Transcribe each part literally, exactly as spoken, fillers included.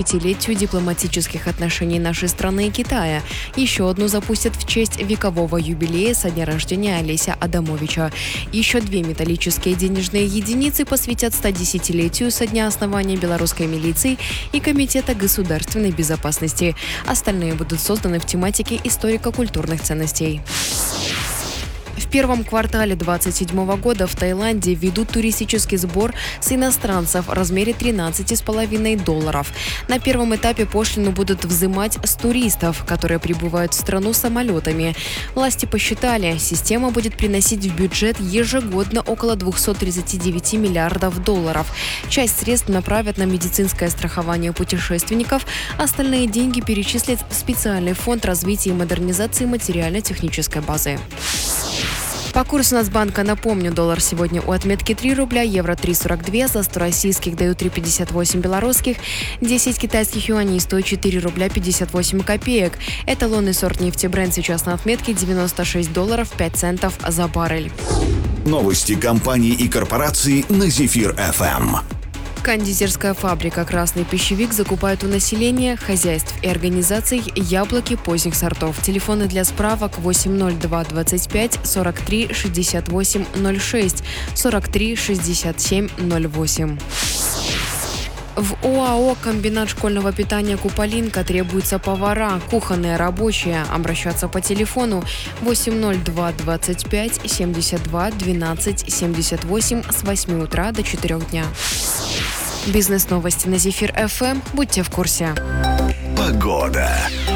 семидесятилетию дипломатических отношений нашей страны и Китая. Еще одну запустят в честь векового юбилея со дня рождения Олеся Адамовича. Еще две металлические денежные единицы посвятят стодесятилетию со дня основания белорусской милиции и Комитета государственной безопасности. Остальные будут созданы в тематике историко-культурных ценностей. В первом квартале две тысячи двадцать седьмого года в Таиланде введут туристический сбор с иностранцев в размере тринадцати с половиной долларов. На первом этапе пошлину будут взимать с туристов, которые прибывают в страну самолетами. Власти посчитали, система будет приносить в бюджет ежегодно около двухсот тридцати девяти миллиардов долларов. Часть средств направят на медицинское страхование путешественников, остальные деньги перечислят в специальный фонд развития и модернизации материально-технической базы. По курсу Нацбанка, напомню, доллар сегодня у отметки три рубля, евро три сорок два, за сто российских дают три пятьдесят восемь белорусских, десять китайских юаней стоит четыре рубля пятьдесят восемь копеек. Эталонный сорт нефти Brent сейчас на отметке девяносто шесть долларов пять центов за баррель. Новости компаний и корпораций на Зефир эф эм. Кондитерская фабрика «Красный пищевик» закупает у населения, хозяйств и организаций яблоки поздних сортов. Телефоны для справок восемь ноль два двадцать пять сорок три шестьдесят восемь ноль шесть сорок три шестьдесят семь ноль восемь. В ОАО «Комбинат школьного питания Куполинка» требуются повара, кухонные рабочие. Обращаться по телефону восемь ноль два двадцать пять семьдесят два двенадцать семьдесят восемь с восьми утра до четырёх дня. Бизнес-новости на Зефир эф эм. Будьте в курсе. Погода.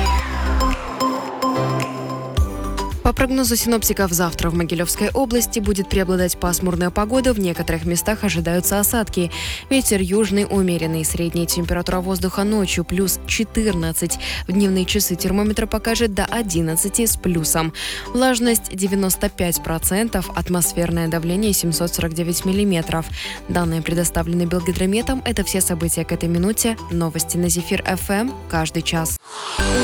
По прогнозу синоптиков, завтра в Могилевской области будет преобладать пасмурная погода, в некоторых местах ожидаются осадки. Ветер южный умеренный, средняя температура воздуха ночью плюс четырнадцать. В дневные часы термометр покажет до одиннадцати с плюсом. Влажность девяносто пять процентов, атмосферное давление семьсот сорок девять миллиметров. Данные предоставлены Белгидрометом. Это все события к этой минуте. Новости на Зефир эф эм каждый час.